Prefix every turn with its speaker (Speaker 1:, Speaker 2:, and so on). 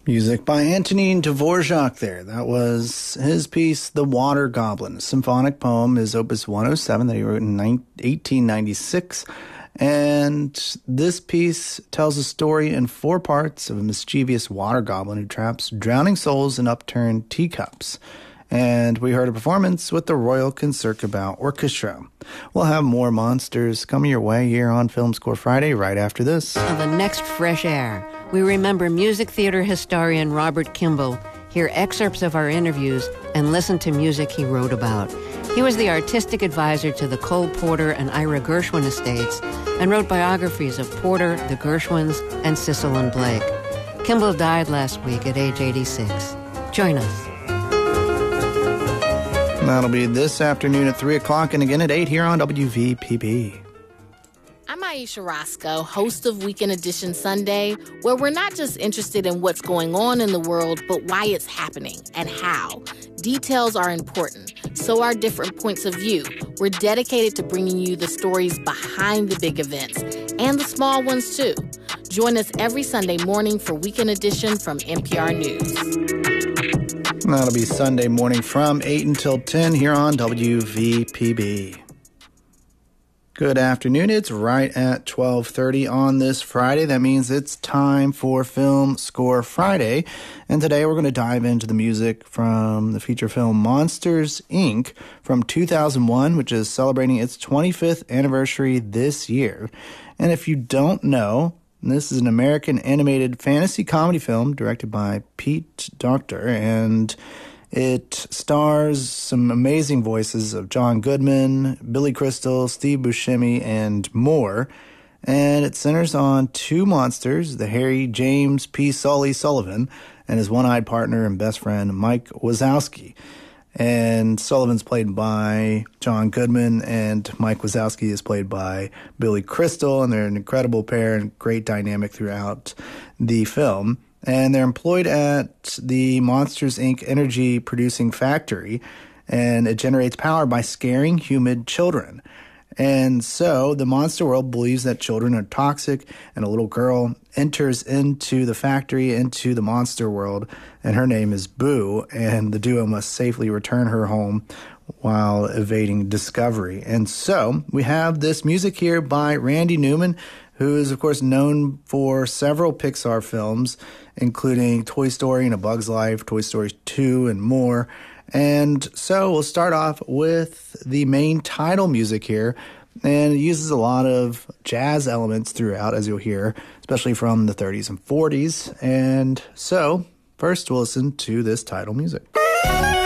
Speaker 1: Music by Antonin Dvorak there. That was his piece, The Water Goblin. A symphonic poem is Opus 107 that he wrote in 1896. And this piece tells a story in 4 parts of a mischievous water goblin who traps drowning souls in upturned teacups. And we heard a performance with the Royal Concertgebouw Orchestra. We'll have more monsters coming your way here on Film Score Friday right after this.
Speaker 2: On the next Fresh Air, we remember music theater historian Robert Kimball, hear excerpts of our interviews, and listen to music he wrote about. He was the artistic advisor to the Cole Porter and Ira Gershwin estates and wrote biographies of Porter, the Gershwins, and Cecil and Blake. Kimball died last week at age 86. Join us.
Speaker 1: That'll be this afternoon at 3 o'clock and again at 8 here on WVPB.
Speaker 3: I'm Aisha Roscoe, host of Weekend Edition Sunday, where we're not just interested in what's going on in the world, but why it's happening and how. Details are important, so are different points of view. We're dedicated to bringing you the stories behind the big events, and the small ones too. Join us every Sunday morning for Weekend Edition from NPR News.
Speaker 1: That'll be Sunday morning from 8 until 10 here on WVPB. Good afternoon. It's right at 12:30 on this Friday. That means it's time for Film Score Friday. And today we're going to dive into the music from the feature film Monsters, Inc. from 2001, which is celebrating its 25th anniversary this year. And if you don't know, this is an American animated fantasy comedy film directed by Pete Docter, and it stars some amazing voices of John Goodman, Billy Crystal, Steve Buscemi, and more. And it centers on 2 monsters, the hairy James P. Sully Sullivan and his one-eyed partner and best friend, Mike Wazowski. And Sullivan's played by John Goodman, and Mike Wazowski is played by Billy Crystal, and they're an incredible pair and great dynamic throughout the film. And they're employed at the Monsters, Inc. energy producing factory, and it generates power by scaring human children. And so the monster world believes that children are toxic, and a little girl enters into the factory, into the monster world, and her name is Boo, and the duo must safely return her home while evading discovery. And so we have this music here by Randy Newman, who is, of course, known for several Pixar films, including Toy Story and A Bug's Life, Toy Story 2, and more. And so we'll start off with the main title music here, and it uses a lot of jazz elements throughout, as you'll hear, especially from the 30s and 40s. And so first we'll listen to this title music.